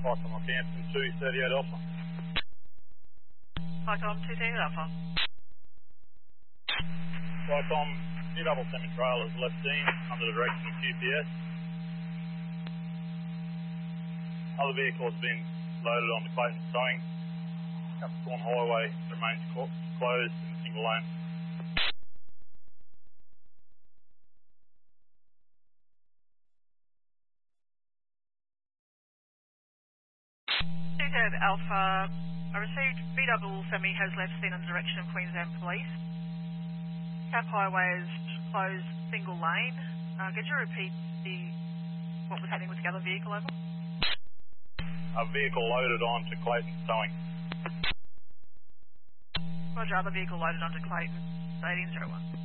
Python Campton 238 Alpha. Python 238 Alpha. Python, new double semi-trail is left seen under the direction of QPS. Other vehicles have been loaded onto Clayton Towing. Capricorn Highway remains closed in a single lane. Alpha, I received B double semi has left scene under direction of Queensland Police. Cap Highway is closed, single lane. Could you repeat what was happening with the other vehicle over? A vehicle loaded onto Clayton Towing. Roger, other vehicle loaded onto Clayton, 1801.